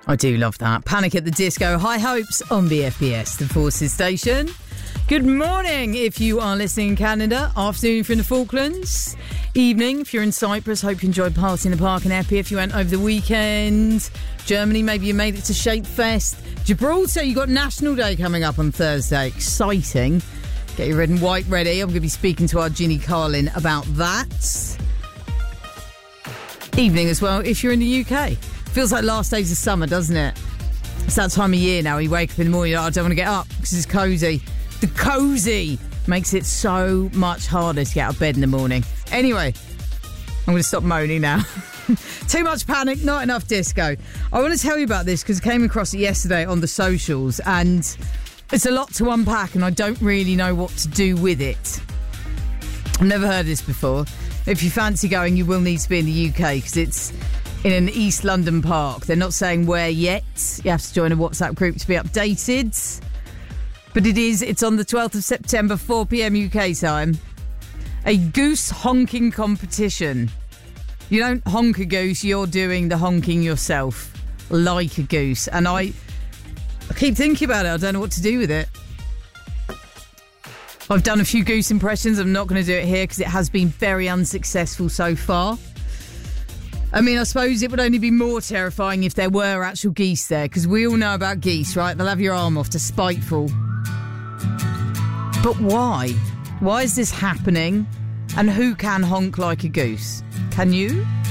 I do love that. Panic at the Disco, High Hopes on BFBS, the Forces station. Good morning if you are listening in Canada. Afternoon if you're in the Falklands. Evening if you're in Cyprus. Hope you enjoyed Party in the Park in Epi if you went over the weekend. Germany, maybe you made it to Shape Fest. Gibraltar, you got National Day coming up on Thursday. Exciting. Get your red and white ready. I'm going to be speaking to our Ginny Carlin about that. Evening as well if you're in the UK. Feels like last days of summer, doesn't it? It's that time of year now. You wake up in the morning, you're like, I don't want to get up because it's cosy. The cosy makes it so much harder to get out of bed in the morning. Anyway, I'm going to stop moaning now. Too much panic, not enough disco. I want to tell you about this because I came across it yesterday on the socials and it's a lot to unpack and I don't really know what to do with it. I've never heard of this before. If you fancy going, you will need to be in the UK because it's in an East London park. They're not saying where yet. You have to join a WhatsApp group to be updated. But it's on the 12th of September, 4 p.m. UK time. A goose honking competition. You don't honk a goose, you're doing the honking yourself. Like a goose. And I keep thinking about it. I don't know what to do with it. I've done a few goose impressions. I'm not going to do it here because it has been very unsuccessful so far. I mean, I suppose it would only be more terrifying if there were actual geese there, because we all know about geese, right? They'll have your arm off to spiteful. But why? Why is this happening? And who can honk like a goose? Can you?